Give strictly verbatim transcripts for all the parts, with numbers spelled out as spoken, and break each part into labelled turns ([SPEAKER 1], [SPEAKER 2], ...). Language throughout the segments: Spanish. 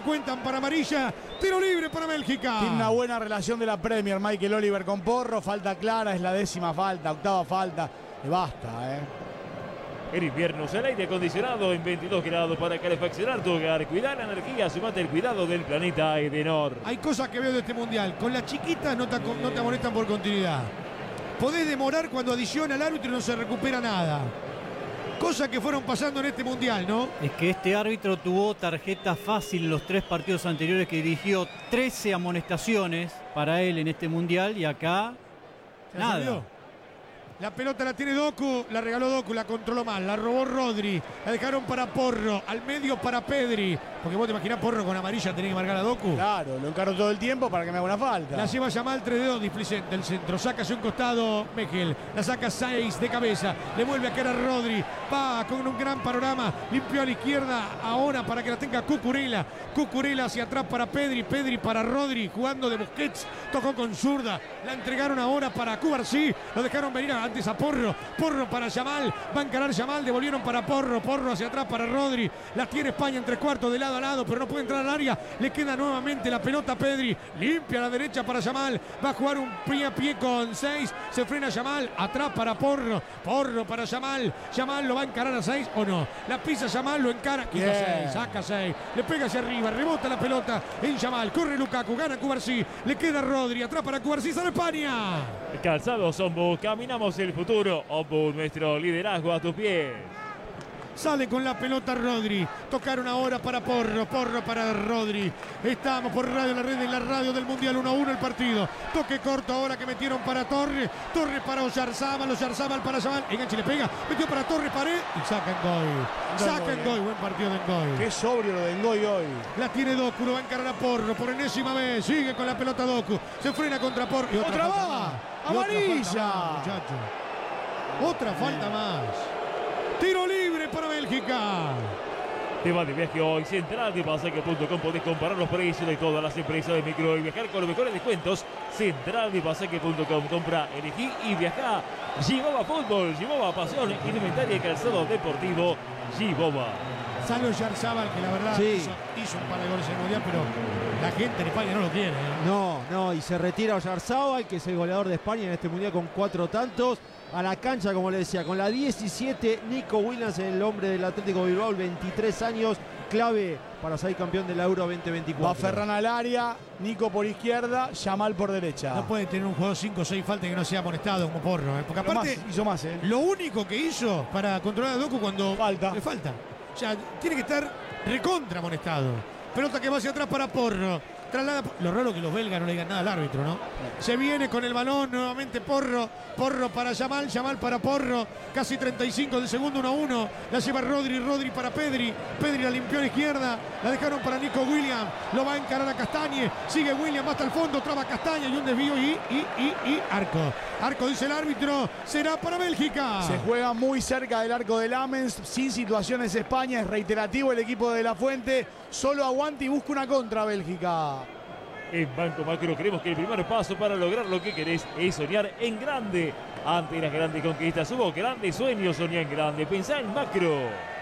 [SPEAKER 1] cuentan para amarilla. Tiro libre para Bélgica.
[SPEAKER 2] Tiene una buena relación de la Premier Michael Oliver con Porro. Falta clara, es la décima falta, octava falta. Y basta, eh.
[SPEAKER 3] En invierno usa el aire acondicionado en veintidós grados para calefaccionar tu hogar. Cuidar la energía, sumate el cuidado del planeta Edenor.
[SPEAKER 1] Hay cosas que veo de este mundial. Con las chiquitas no te, no te amonestan por continuidad. Podés demorar cuando adiciona el árbitro y no se recupera nada. Cosas que fueron pasando en este mundial, ¿no?
[SPEAKER 4] Es que este árbitro tuvo tarjeta fácil los tres partidos anteriores que dirigió. trece amonestaciones para él en este mundial y acá
[SPEAKER 1] ¿Se
[SPEAKER 4] nada.
[SPEAKER 1] salió? La pelota la tiene Doku, la regaló Doku, la controló mal, la robó Rodri, la dejaron para Porro, al medio para Pedri, porque vos te imaginás Porro con amarilla tenía que marcar a Doku.
[SPEAKER 2] Claro, lo encargo todo el tiempo para que me haga una falta.
[SPEAKER 1] La lleva Yamal, tres dedos, displicente del centro, saca hacia un costado Mejel, la saca seis de cabeza, le vuelve a quedar a Rodri, va con un gran panorama, limpió a la izquierda ahora para que la tenga Cucurella, Cucurella hacia atrás para Pedri, Pedri para Rodri, jugando de Busquets, tocó con zurda, la entregaron ahora para Cubarsí, lo dejaron venir a antes a Porro, Porro para Yamal, va a encarar Yamal, devolvieron para Porro, Porro hacia atrás para Rodri, la tiene España en tres cuartos de lado a lado, pero no puede entrar al área, le queda nuevamente la pelota a Pedri, limpia a la derecha para Yamal, va a jugar un pie a pie con seis, se frena Yamal, atrás para Porro, Porro para Yamal, Yamal lo va a encarar a seis o no, la pisa Yamal, lo encara, quita seis, saca seis, le pega hacia arriba, rebota la pelota en Yamal, corre Lukaku, gana Cubarsí, le queda Rodri, atrás para Cubarsí, sale España.
[SPEAKER 3] Calzados Ombu, caminamos el futuro. Ombu, nuestro liderazgo a tus pies.
[SPEAKER 1] Sale con la pelota Rodri. Tocaron ahora para Porro. Porro para Rodri. Estamos por Radio La Red, en la radio del Mundial. uno a uno el partido. Toque corto ahora que metieron para Torres. Torres para Oyarzábal. Oyarzábal para Yamal. Enganche, le pega. Metió para Torres, pared. Y saca Ngoy. Saca Ngoy. Buen partido de Ngoy.
[SPEAKER 2] Qué sobrio lo de Ngoy hoy.
[SPEAKER 1] La tiene Doku. Lo va a encarar a Porro por enésima vez. Sigue con la pelota Doku. Se frena contra Porro. Y otra,
[SPEAKER 2] ¡Otra
[SPEAKER 1] falta
[SPEAKER 2] va!
[SPEAKER 1] más.
[SPEAKER 2] ¡Amarilla!
[SPEAKER 1] Y otra falta más, muchacho. Otra falta más. Tiro libre para Bélgica.
[SPEAKER 3] Te va de viaje hoy. Central de pasaje punto com. Podés comparar los precios de todas las empresas de micro y viajar con los mejores descuentos. Central de pasaje punto com. Compra, elegí y viajá. Giboba Fútbol, Giboba Pasión, Indumentaria y Calzado Deportivo. Giboba.
[SPEAKER 1] Sale Oyarzábal, que la verdad
[SPEAKER 5] Sí.
[SPEAKER 1] hizo, hizo un par de goles en el mundial, pero la gente en España no lo quiere. ¿eh?
[SPEAKER 5] No, no, y se retira Oyarzábal, que es el goleador de España en este mundial con cuatro tantos. A la cancha, como le decía, con la diecisiete, Nico Williams, el hombre del Atlético Bilbao, veintitrés años, clave para ser campeón de la Euro veinte veinticuatro.
[SPEAKER 2] Va Ferran al área, Nico por izquierda, Yamal por derecha.
[SPEAKER 1] No puede tener un jugador cinco o seis faltas que no sea amonestado como Porro. ¿eh? Porque
[SPEAKER 2] Pero
[SPEAKER 1] aparte,
[SPEAKER 2] más, hizo más, ¿eh?
[SPEAKER 1] lo único que hizo para controlar a Doku cuando
[SPEAKER 2] Falta.
[SPEAKER 1] le falta. O sea, tiene que estar recontra amonestado. Pelota que va hacia atrás para Porro. Traslada. Lo raro que los belgas no le digan nada al árbitro, ¿no? Se viene con el balón nuevamente Porro. Porro para Yamal, Yamal para Porro. Casi treinta y cinco del segundo, uno a uno. La lleva Rodri, Rodri para Pedri. Pedri la limpió a la izquierda. La dejaron para Nico Williams. Lo va a encarar a Castañe. Sigue Williams hasta el fondo. Traba Castañe y un desvío y, y, y, y arco. Arco, dice el árbitro. Será para Bélgica.
[SPEAKER 2] Se juega muy cerca del arco de Lamens, sin situaciones España, es reiterativo el equipo de La Fuente, solo aguanta y busca una contra Bélgica.
[SPEAKER 3] En Banco Macro creemos que el primer paso para lograr lo que querés es soñar en grande. Ante las grandes conquistas hubo grandes sueños, soñá en grande, pensá en Macro.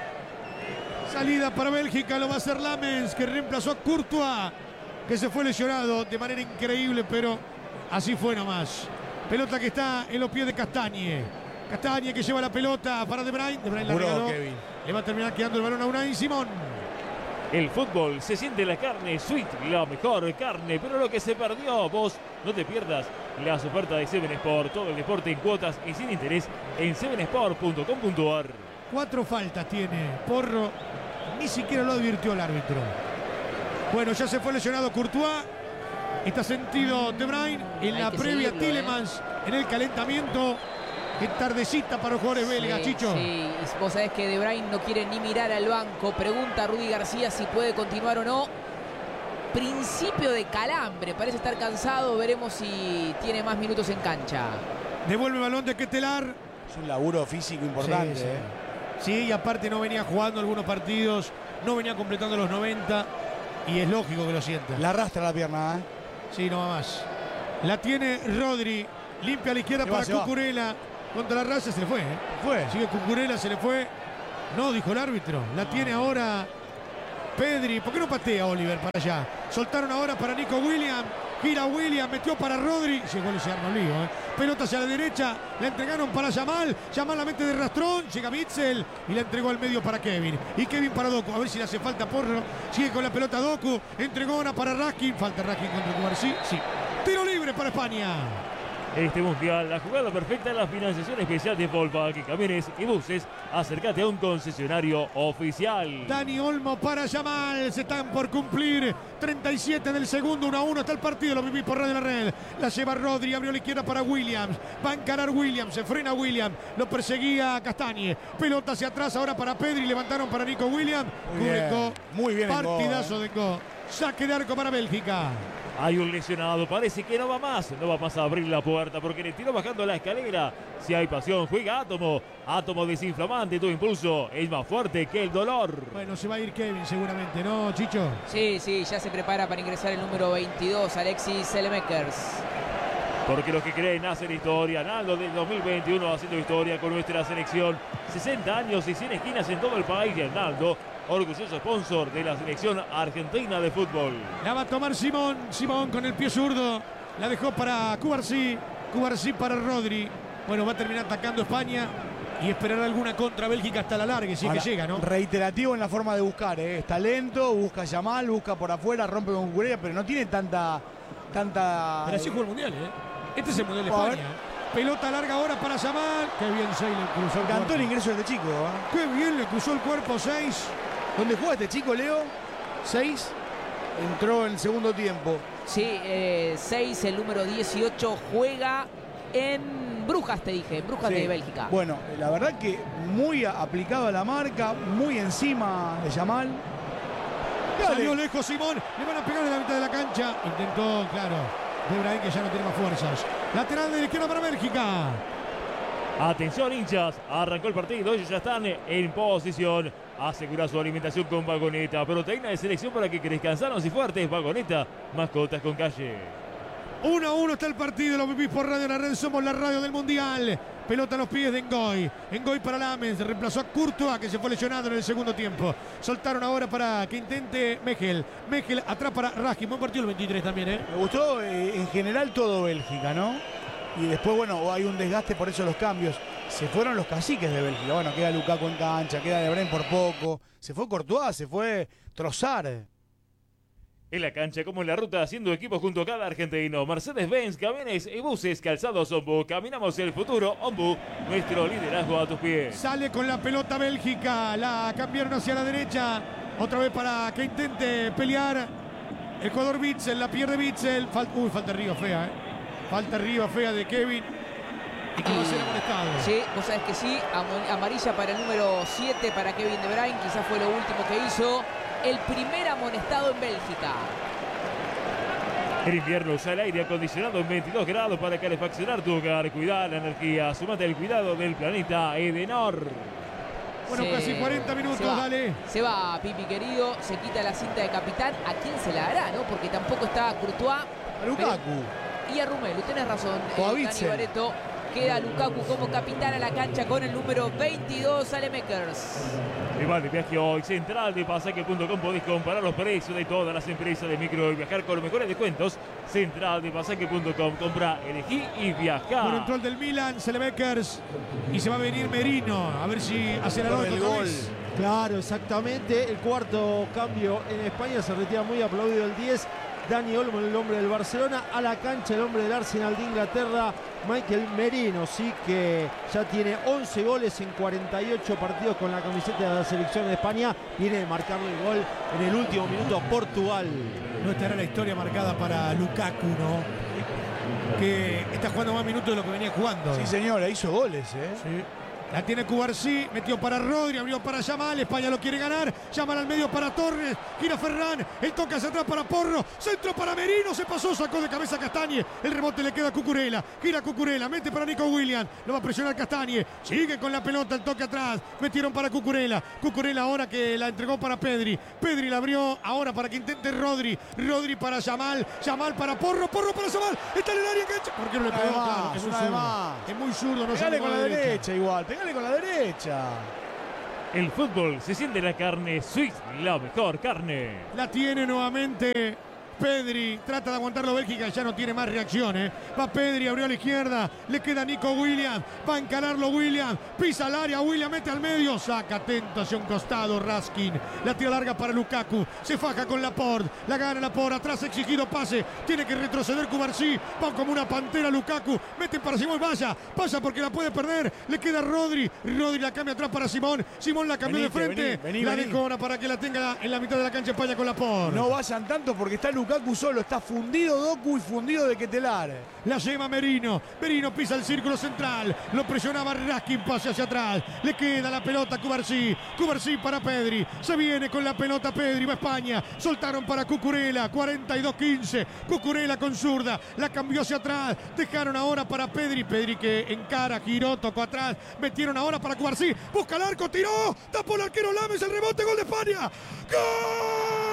[SPEAKER 1] Salida para Bélgica, lo va a hacer Lamens, que reemplazó a Courtois, que se fue lesionado de manera increíble, pero así fue nomás. Pelota que está en los pies de Castañe. Castañe que lleva la pelota para De Bruyne. De Bruyne la
[SPEAKER 2] Juró,
[SPEAKER 1] regaló.
[SPEAKER 2] Kevin.
[SPEAKER 1] Le va a terminar quedando el balón a Unai Simón.
[SPEAKER 3] El fútbol se siente en la carne, Sweet, la mejor carne, pero lo que se perdió, vos no te pierdas las ofertas de Seven Sport, todo el deporte en cuotas y sin interés en seven sport punto com punto ar.
[SPEAKER 1] Cuatro faltas tiene Porro. Ni siquiera lo advirtió el árbitro. Bueno, ya se fue lesionado Courtois. Está sentido De Bruyne. En
[SPEAKER 6] Hay
[SPEAKER 1] la
[SPEAKER 6] que
[SPEAKER 1] previa
[SPEAKER 6] seguirlo,
[SPEAKER 1] Tielemans. ¿eh? En el calentamiento. Qué tardecita para los jugadores belgas,
[SPEAKER 6] Sí,
[SPEAKER 1] Chicho.
[SPEAKER 6] sí, y vos sabés que De Bruyne no quiere ni mirar al banco. Pregunta a Rudy García si puede continuar o no. Principio de calambre, parece estar cansado. Veremos si tiene más minutos en cancha.
[SPEAKER 1] Devuelve el balón de Ketelar.
[SPEAKER 2] Es un laburo físico importante.
[SPEAKER 1] Sí, sí.
[SPEAKER 2] ¿eh?
[SPEAKER 1] Sí, y aparte no venía jugando algunos partidos. No venía completando los noventa. Y es lógico que lo sienta.
[SPEAKER 2] La arrastra la pierna, ¿eh?
[SPEAKER 1] Sí, no va más. La tiene Rodri. Limpia a la izquierda
[SPEAKER 2] Se
[SPEAKER 1] para
[SPEAKER 2] va, se va.
[SPEAKER 1] Cucurella. Contra la raya se le fue, ¿eh?
[SPEAKER 2] Fue.
[SPEAKER 1] Sigue Cucurella, se le fue. No, dijo el árbitro. La tiene ahora Pedri, ¿por qué no patea Oliver para allá? Soltaron ahora para Nico Williams. Gira Williams, metió para Rodri. Llegó y se arma el lío, ¿eh? Pelota hacia la derecha, la entregaron para Yamal. Yamal la mete de rastrón, llega Witsel y la entregó al medio para Kevin. Y Kevin para Doku, a ver si le hace falta Porro. Sigue con la pelota Doku, entregó una para Raskin. Falta Raskin contra Cubarsí, sí. Tiro libre para España.
[SPEAKER 3] Este mundial, la jugada perfecta en la financiación especial de Volkswagen, camiones y buses. Acércate a un concesionario oficial.
[SPEAKER 1] Dani Olmo para Yamal. Se están por cumplir treinta y siete del segundo. uno a uno está el partido. Lo viví por Radio La Red. La lleva Rodri. Abrió la izquierda para Williams. Va a encarar Williams. Se frena Williams. Lo perseguía Castañe. Pelota hacia atrás ahora para Pedri. Levantaron para Nico Williams.
[SPEAKER 2] Muy bien,
[SPEAKER 1] Go.
[SPEAKER 2] muy bien.
[SPEAKER 1] Partidazo
[SPEAKER 2] Go, eh.
[SPEAKER 1] de Go. Saque de arco para Bélgica.
[SPEAKER 3] Hay un lesionado, parece que no va más, no va más a abrir la puerta porque le tiró bajando la escalera. Si hay pasión, juega Átomo. Átomo desinflamante, tu impulso es más fuerte que el dolor.
[SPEAKER 1] Bueno, se va a ir Kevin seguramente, ¿no, Chicho?
[SPEAKER 6] Sí, sí, ya se prepara para ingresar el número veintidós, Alexis Saelemaekers.
[SPEAKER 3] Porque los que creen hacen historia. Naldo del dos mil veintiuno haciendo historia con nuestra selección. sesenta años y cien esquinas en todo el país. Y Naldo, orgulloso sponsor de la selección argentina de fútbol.
[SPEAKER 1] La va a tomar Simón. Simón con el pie zurdo. La dejó para Cubarsí. Cubarsí para Rodri. Bueno, va a terminar atacando España y esperar alguna contra Bélgica hasta la largue, si es
[SPEAKER 2] Ahora,
[SPEAKER 1] que llega, ¿no?
[SPEAKER 2] Reiterativo en la forma de buscar, ¿eh? Está lento, busca Yamal, busca por afuera, rompe con Cucurella, pero no tiene tanta... tanta...
[SPEAKER 1] Pero así juega el Mundial, ¿eh? Este es el Mundial de
[SPEAKER 2] A
[SPEAKER 1] España. Pelota larga ahora para Yamal. Qué bien Seis le cruzó el
[SPEAKER 2] Cantó el
[SPEAKER 1] cuerpo.
[SPEAKER 2] ingreso de este chico, ¿eh?
[SPEAKER 1] Qué bien le cruzó el cuerpo Seis.
[SPEAKER 2] ¿Dónde juega este chico, Leo? Seis. Entró en el segundo tiempo.
[SPEAKER 6] Sí, eh, seis, el número dieciocho, juega en Brujas, te dije, en Brujas
[SPEAKER 2] Sí.
[SPEAKER 6] de Bélgica.
[SPEAKER 2] Bueno, la verdad que muy aplicado a la marca, muy encima de Yamal.
[SPEAKER 1] Salió lejos Simón. Le van a pegar en la mitad de la cancha. Intentó, claro, De Bruyne, que ya no tiene más fuerzas. Lateral de la izquierda para Bélgica.
[SPEAKER 3] Atención, hinchas, arrancó el partido, ellos ya están en posición. Asegura su alimentación con Vagoneta, proteína de selección para que crezcan sanos y fuertes. Vagoneta, mascotas con calle.
[SPEAKER 1] uno a uno está el partido, lo vivís por Radio La Red, somos la radio del Mundial. Pelota a los pies de Ngoy. Ngoy para Lamens, reemplazó a Courtois, que se fue lesionado en el segundo tiempo. Soltaron ahora para que intente Mejel. Mejel atrás para Raskin. Buen partido el veintitrés también, ¿eh?
[SPEAKER 2] Me gustó eh, en general todo Bélgica, ¿no? Y después, bueno, hay un desgaste, por eso los cambios. Se fueron los caciques de Bélgica. Bueno, queda Lukaku en cancha, queda De Bruyne por poco. Se fue Courtois, se fue Trossard.
[SPEAKER 3] En la cancha como en la ruta, haciendo equipo junto a cada argentino. Mercedes-Benz, camiones y buses, calzados Ombu. Caminamos el futuro, Ombu, nuestro liderazgo a tus pies.
[SPEAKER 1] Sale con la pelota Bélgica. La cambiaron hacia la derecha. Otra vez para que intente pelear el jugador Witsel. La pierde Witsel. Fal Uy, falta arriba fea, ¿eh? Falta arriba fea de Kevin. Y que va a ser amonestado.
[SPEAKER 6] Sí, vos sabés que sí. Am- amarilla para el número siete, para Kevin De Bruyne. Quizás fue lo último que hizo. El primer amonestado en Bélgica.
[SPEAKER 3] En invierno usa el aire acondicionado en veintidós grados para calefaccionar tu hogar. Cuidar la energía, sumate al cuidado del planeta Edenor.
[SPEAKER 1] Bueno,
[SPEAKER 6] Se-
[SPEAKER 1] casi cuarenta minutos,
[SPEAKER 6] se va.
[SPEAKER 1] dale.
[SPEAKER 6] Se va, Pipi querido. Se quita la cinta de capitán. ¿A quién se la hará, no? Porque tampoco está Courtois.
[SPEAKER 2] A Lukaku.
[SPEAKER 6] Y a Rumelu, tenés razón,
[SPEAKER 2] O a
[SPEAKER 6] eh, Dani
[SPEAKER 2] Witsel.
[SPEAKER 6] Barreto. Queda Lukaku como capitán a la cancha con el número veintidós, Saelemaekers.
[SPEAKER 3] Rival de viaje hoy, central de pasaje punto com. Podés comparar los precios de todas las empresas de micro y viajar con los mejores descuentos. Central de pasaje punto com. Compra, elegí y viajá.
[SPEAKER 1] Bueno, entró el del Milan, Saelemaekers. Y se va a venir Merino. A ver si hace la
[SPEAKER 2] Por
[SPEAKER 1] nota
[SPEAKER 2] el
[SPEAKER 1] otra
[SPEAKER 2] gol.
[SPEAKER 1] vez.
[SPEAKER 5] Claro, exactamente. El cuarto cambio en España, se retira muy aplaudido el diez. Dani Olmo, el hombre del Barcelona. A la cancha el hombre del Arsenal de Inglaterra, Michael Merino, sí, que ya tiene once goles en cuarenta y ocho partidos con la camiseta de la selección de España. Viene de marcarle el gol en el último minuto a Portugal.
[SPEAKER 1] No estará la historia marcada para Lukaku, ¿no? Que está jugando más minutos de lo que venía jugando.
[SPEAKER 2] Sí, señora, hizo goles, ¿eh?
[SPEAKER 1] Sí. La tiene Cubarsí, metió para Rodri, abrió para Yamal, España lo quiere ganar, Yamal al medio para Torres, gira Ferran, el toque hacia atrás para Porro, centro para Merino, se pasó, sacó de cabeza a Castañe, el rebote le queda a Cucurella, gira Cucurella, mete para Nico Williams, lo va a presionar Castañe, sigue con la pelota, el toque atrás, metieron para Cucurella, Cucurella ahora que la entregó para Pedri, Pedri la abrió ahora para que intente Rodri, Rodri para Yamal, Yamal para Porro, Porro para Yamal, está en el área, engancha, ¿por qué no le
[SPEAKER 2] Una
[SPEAKER 1] pegó?
[SPEAKER 2] de más,
[SPEAKER 1] Claro, es muy
[SPEAKER 2] una de
[SPEAKER 1] zurdo,
[SPEAKER 2] más.
[SPEAKER 1] es muy zurdo, no
[SPEAKER 2] Pegale
[SPEAKER 1] sabe
[SPEAKER 2] con la derecha igual, pegale con la derecha.
[SPEAKER 3] El fútbol se siente en la carne. Swiss, la mejor carne.
[SPEAKER 1] La tiene nuevamente Pedri, trata de aguantarlo Bélgica, ya no tiene más reacciones. Va Pedri, abrió a la izquierda, le queda Nico Williams, va a encararlo Williams, pisa al área, Williams mete al medio, saca atento hacia un costado Raskin, la tira larga para Lukaku, se faja con Laporte, la gana Laporte, atrás exigido pase, tiene que retroceder Cubarsí, va como una pantera Lukaku, mete para Simón, vaya, pasa porque la puede perder, le queda Rodri, Rodri la cambia atrás para Simón, Simón la cambió
[SPEAKER 2] Venite,
[SPEAKER 1] de frente,
[SPEAKER 2] vení, vení,
[SPEAKER 1] la
[SPEAKER 2] vení.
[SPEAKER 1] dejó ahora para que la tenga en la mitad de la cancha España con Laporte.
[SPEAKER 2] No vayan tanto porque está Lukaku solo, está fundido Doku y fundido de Ketelar.
[SPEAKER 1] La lleva Merino, Merino pisa el círculo central, lo presionaba Raskin, pase hacia atrás, le queda la pelota a Cubarsí, Cubarsí para Pedri, se viene con la pelota Pedri, va España, soltaron para Cucurella, cuarenta y dos quince, Cucurella con zurda, la cambió hacia atrás, dejaron ahora para Pedri, Pedri que encara, giró, tocó atrás, metieron ahora para Cubarsí, busca el arco, tiró, tapó el arquero Lames, el rebote, gol de España, ¡gol!